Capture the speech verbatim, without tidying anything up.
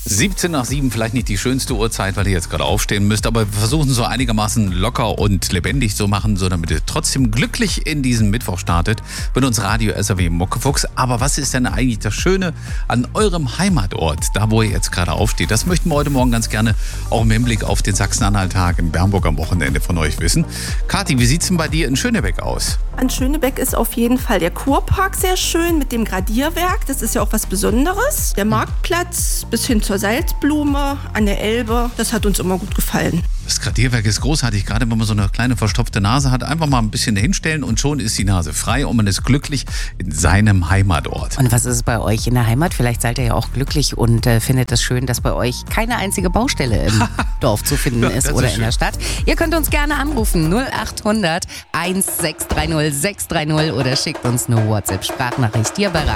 siebzehn nach sieben, vielleicht nicht die schönste Uhrzeit, weil ihr jetzt gerade aufstehen müsst, aber wir versuchen so einigermaßen locker und lebendig zu machen, so damit ihr trotzdem glücklich in diesen Mittwoch startet. Mit uns Radio S R W Muckefuchs. Aber was ist denn eigentlich das Schöne an eurem Heimatort, da wo ihr jetzt gerade aufsteht? Das möchten wir heute Morgen ganz gerne auch im Hinblick auf den Sachsen-Anhalt-Tag in Bernburg am Wochenende von euch wissen. Kathi, wie sieht's denn bei dir in Schönebeck aus? An Schönebeck ist auf jeden Fall der Kurpark sehr schön mit dem Gradierwerk. Das ist ja auch was Besonderes. Der Marktplatz bis hin zur Salzblume an der Elbe, das hat uns immer gut gefallen. Das Gradierwerk ist großartig, gerade wenn man so eine kleine verstopfte Nase hat. Einfach mal ein bisschen hinstellen und schon ist die Nase frei und man ist glücklich in seinem Heimatort. Und was ist es bei euch in der Heimat? Vielleicht seid ihr ja auch glücklich und äh, findet es schön, dass bei euch keine einzige Baustelle im Dorf zu finden ist Das oder ist in der schön. Stadt. Ihr könnt uns gerne anrufen null acht hundert sechshundertsechzig sechs drei null sechs drei null oder schickt uns eine WhatsApp-Sprachnachricht hier bei